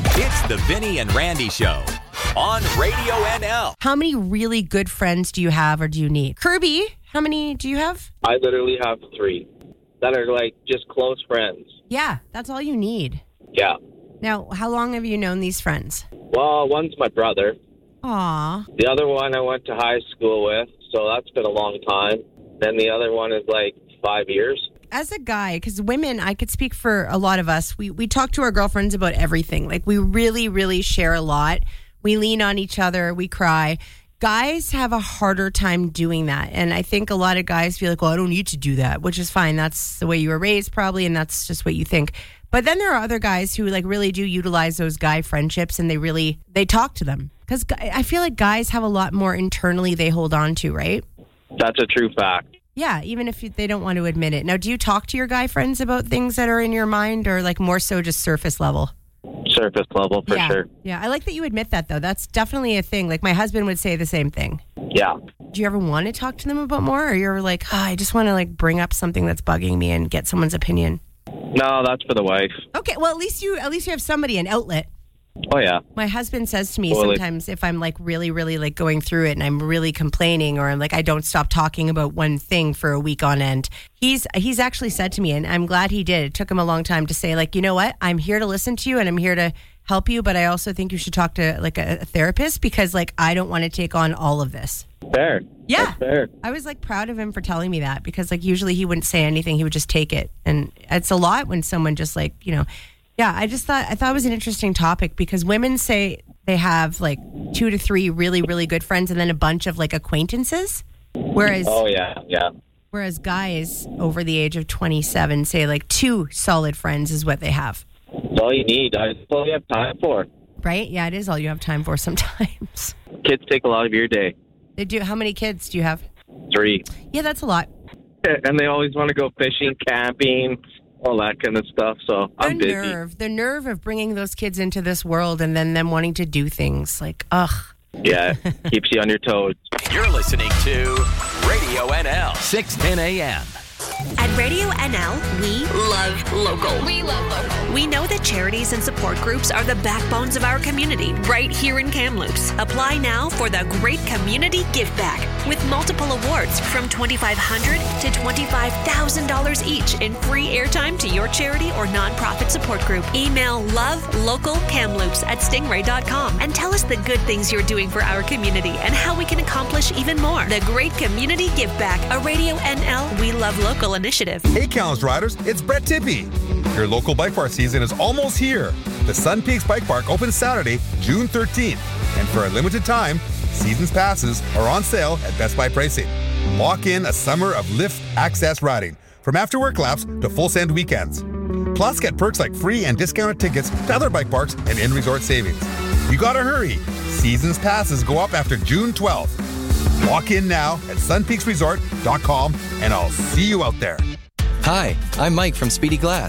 It's the Vinny and Randy Show on Radio NL. How many really good friends do you have or do you need? Kirby, how many do you have? I literally have 3 that are like just close friends. Yeah, that's all you need. Yeah. Now, how long have you known these friends? Well, one's my brother. Aw. The other one I went to high school with, so that's been a long time. Then the other one is like 5 years. As a guy, because women, I could speak for a lot of us, we talk to our girlfriends about everything. Like, we really, really share a lot. We lean on each other. We cry. Guys have a harder time doing that. And I think a lot of guys feel like, well, I don't need to do that, which is fine. That's the way you were raised probably, and that's just what you think. But then there are other guys who like really do utilize those guy friendships, and they talk to them. Because I feel like guys have a lot more internally they hold on to, right? That's a true fact. Yeah, even if they don't want to admit it. Now, do you talk to your guy friends about things that are in your mind, or like more so just surface level? Surface level, for sure. Yeah, I like that you admit that, though. That's definitely a thing. Like, my husband would say the same thing. Yeah. Do you ever want to talk to them about more? Or you're like, I just want to like bring up something that's bugging me and get someone's opinion? No, that's for the wife. Okay, well, at least you have somebody, an outlet. Oh, yeah. My husband says to me Well, sometimes if I'm like really, really like going through it and I'm really complaining, or like I don't stop talking about one thing for a week on end, he's actually said to me, and I'm glad he did. It took him a long time to say, like, you know what? I'm here to listen to you and I'm here to help you, but I also think you should talk to like a therapist, because like I don't want to take on all of this. Fair. Yeah. That's fair. I was like proud of him for telling me that, because like usually he wouldn't say anything. He would just take it. And it's a lot when someone just like, yeah, I thought it was an interesting topic, because women say they have like 2 to 3 really, really good friends and then a bunch of like acquaintances. Whereas, Whereas guys over the age of 27 say like 2 solid friends is what they have. That's all you need. That's all you have time for. Right? Yeah, it is all you have time for sometimes. Kids take a lot of your day. They do. How many kids do you have? 3. Yeah, that's a lot. And they always want to go fishing, camping, all that kind of stuff. So I'm busy. The nerve of bringing those kids into this world and then them wanting to do things like, ugh. Yeah, keeps you on your toes. You're listening to Radio NL, 610 a.m. At Radio NL, we love local. We love local. We know that charities and support groups are the backbones of our community right here in Kamloops. Apply now for the Great Community Give Back with multiple awards from $2,500 to $25,000 each in free airtime to your charity or nonprofit support group. Email lovelocalkamloops@stingray.com and tell us the good things you're doing for our community and how we can accomplish even more. The Great Community Give Back, a Radio NL We Love Local initiative. Hey, Kamloops riders, it's Brett Tippie. Your local bike park season is almost here. The Sun Peaks Bike Park opens Saturday, June 13th. And for a limited time, season's passes are on sale at Best Buy pricing. Lock in a summer of lift access riding, from after-work laps to full send weekends. Plus, get perks like free and discounted tickets to other bike parks and in-resort savings. You gotta hurry. Season's passes go up after June 12th. Lock in now at sunpeaksresort.com, and I'll see you out there. Hi, I'm Mike from Speedy Glass.